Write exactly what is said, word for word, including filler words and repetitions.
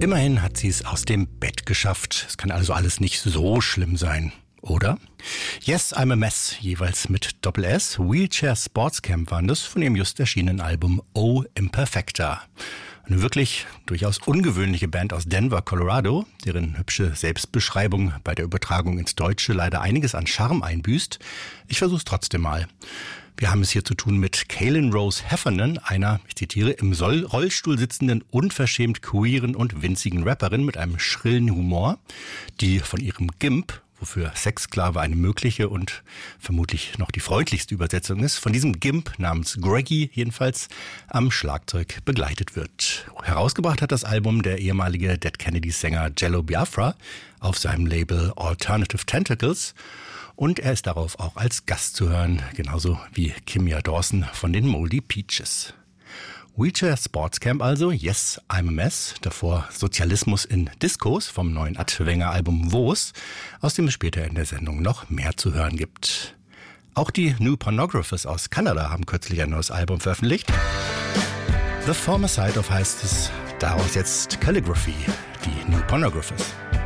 Immerhin hat sie es aus dem Bett geschafft. Es kann also alles nicht so schlimm sein, oder? Yes, I'm a Mess, jeweils mit Doppel-S. Wheelchair Sports Camp waren das von ihrem just erschienenen Album Oh Imperfecta. Eine wirklich durchaus ungewöhnliche Band aus Denver, Colorado, deren hübsche Selbstbeschreibung bei der Übertragung ins Deutsche leider einiges an Charme einbüßt. Ich versuch's trotzdem mal. Wir haben es hier zu tun mit Kaylin Rose Heffernan, einer, ich zitiere, im Rollstuhl sitzenden, unverschämt queeren und winzigen Rapperin mit einem schrillen Humor, die von ihrem Gimp, wofür Sexsklave eine mögliche und vermutlich noch die freundlichste Übersetzung ist, von diesem Gimp namens Greggy jedenfalls am Schlagzeug begleitet wird. Herausgebracht hat das Album der ehemalige Dead Kennedys Sänger Jello Biafra auf seinem Label Alternative Tentacles. Und er ist darauf auch als Gast zu hören, genauso wie Kimya Dawson von den Moldy Peaches. Wheelchair Sports Camp also, Yes, I'm a Mess, davor Sozialismus in Discos vom neuen Adwenger-Album Woos, aus dem es später in der Sendung noch mehr zu hören gibt. Auch die New Pornographers aus Kanada haben kürzlich ein neues Album veröffentlicht. The Former Side of heißt es, daraus jetzt Calligraphy, die New Pornographers.